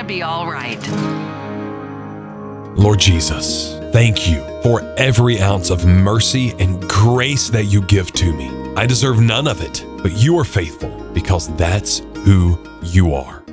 be all right. Lord Jesus, thank you for every ounce of mercy and grace that you give to me. I deserve none of it, but you are faithful because that's who you are.